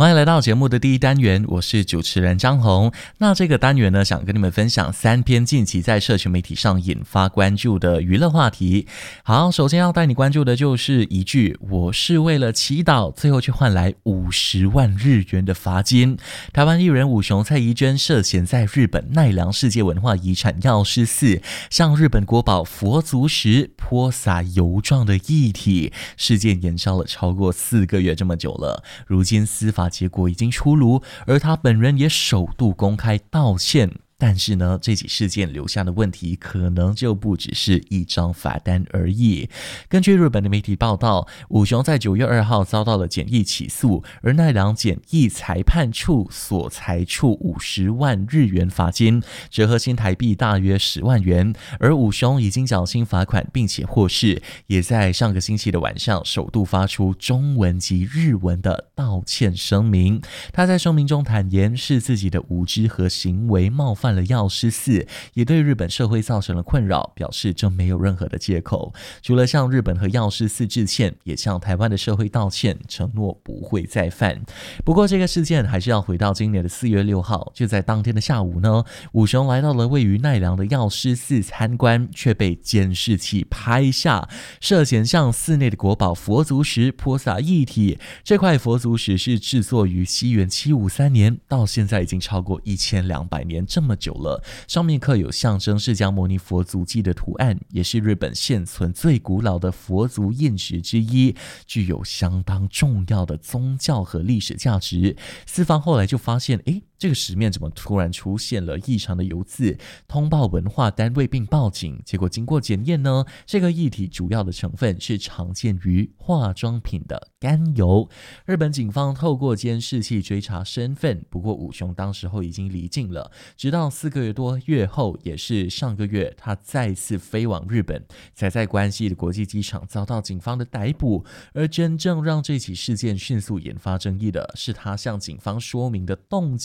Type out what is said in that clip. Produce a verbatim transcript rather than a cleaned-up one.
欢迎来到节目的第一单元，我是主持人张宏。那这个单元呢，想跟你们分享三篇近期在社群媒体上引发关注的娱乐话题。好，首先要带你关注的就是一句我是为了祈祷，最后却换来五十万日元的罚金。台湾艺人武雄蔡宜娟涉嫌在日本奈良世界文化遗产药师寺向日本国宝佛祖时泼洒油状的液体，事件延烧了超过四个月这么久了，如今司法结果已经出炉，而他本人也首度公开道歉。但是呢，这起事件留下的问题可能就不只是一张罚单而已。根据日本的媒体报道，武雄在九月二号遭到了检疫起诉，而奈良检疫裁判处所裁处五十万日元罚金，折合新台币大约十万元。而武雄已经缴清罚款，并且获释，也在上个星期的晚上首度发出中文及日文的道歉声明。他在声明中坦言，是自己的无知和行为冒犯了药师寺，也对日本社会造成了困扰，表示这没有任何的借口。除了向日本和药师寺致歉，也向台湾的社会道歉，承诺不会再犯。不过这个事件还是要回到今年的四月六号，就在当天的下午呢，武雄来到了位于奈良的药师寺参观，却被监视器拍下，涉嫌向寺内的国宝佛祖石泼洒液体。这块佛祖石是制作于西元七五三年，到现在已经超过一千两百年这么久了，上面刻有象征释迦牟尼佛足迹的图案，也是日本现存最古老的佛足印石之一，具有相当重要的宗教和历史价值。司方后来就发现，诶，这个石面怎么突然出现了异常的油渍，通报文化单位并报警。结果经过检验呢，这个液体主要的成分是常见于化妆品的甘油。日本警方透过监视器追查身份，不过武雄当时候已经离境了，直到四个月多月后，也是上个月，他再次飞往日本，才在关西的国际机场遭到警方的逮捕。而真正让这起事件迅速引发争议的是，他向警方说明的动机